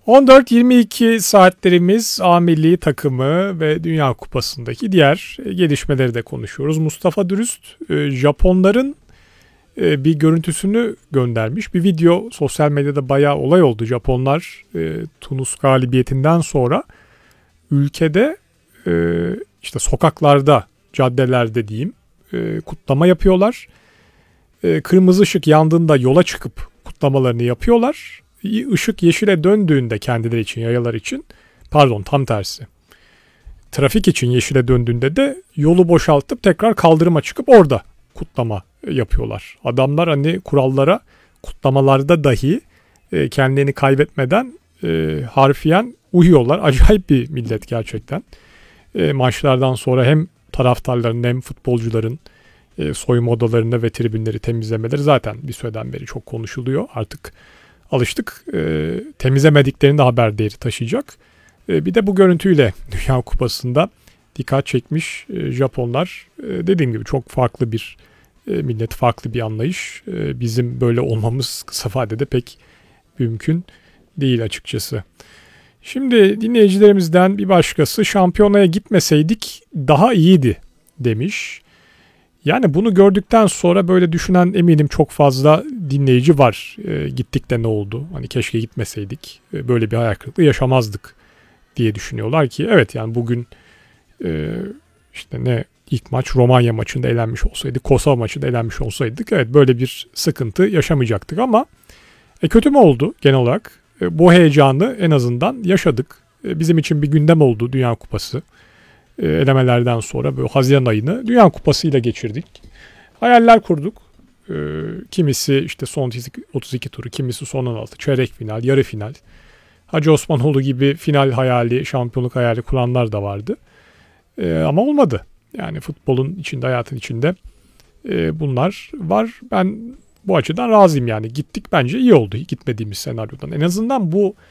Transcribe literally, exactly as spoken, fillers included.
on dört yirmi iki saatlerimiz A Milli takımı ve Dünya Kupası'ndaki diğer gelişmeleri de konuşuyoruz. Mustafa Dürüst Japonların bir görüntüsünü göndermiş. Bir video sosyal medyada bayağı olay oldu. Japonlar Tunus galibiyetinden sonra ülkede işte sokaklarda, caddelerde diyeyim kutlama yapıyorlar. Kırmızı ışık yandığında yola çıkıp kutlamalarını yapıyorlar. Işık yeşile döndüğünde kendileri için, yayalar için, pardon tam tersi. Trafik için yeşile döndüğünde de yolu boşaltıp tekrar kaldırıma çıkıp orada kutlama yapıyorlar. Adamlar hani kurallara, kutlamalarda dahi kendilerini kaybetmeden harfiyen uyuyorlar. Acayip bir millet gerçekten. Maçlardan sonra hem taraftarların hem futbolcuların soyunma odalarını ve tribünleri temizlemeleri zaten bir süreden beri çok konuşuluyor. Artık alıştık. E, temizlemediklerini de haber değeri taşıyacak. E, bir de bu görüntüyle Dünya Kupası'nda dikkat çekmiş e, Japonlar. E, dediğim gibi çok farklı bir e, millet, farklı bir anlayış. E, bizim böyle olmamız kısa vadede pek mümkün değil açıkçası. Şimdi dinleyicilerimizden bir başkası şampiyonaya gitmeseydik daha iyiydi demiş. Yani bunu gördükten sonra böyle düşünen eminim çok fazla dinleyici var. E, gittik de ne oldu? Hani keşke gitmeseydik. E, böyle bir hayal kırıklığı yaşamazdık diye düşünüyorlar ki evet yani bugün e, işte ne ilk maç Romanya maçında elenmiş olsaydık, Kosova maçında elenmiş olsaydık evet böyle bir sıkıntı yaşamayacaktık ama e, kötü mü oldu genel olarak? E, bu heyecanı en azından yaşadık. E, bizim için bir gündem oldu Dünya Kupası. Elemelerden sonra böyle Haziran ayını Dünya Kupası ile geçirdik. Hayaller kurduk. E, kimisi işte son otuz iki turu, kimisi son on altı, çeyrek final, yarı final. Hacı Osmanoğlu gibi final hayali, şampiyonluk hayali kuranlar da vardı. E, ama olmadı. Yani futbolun içinde, hayatın içinde e, bunlar var. Ben bu açıdan razıyım yani. Gittik bence iyi oldu gitmediğimiz senaryodan. En azından bu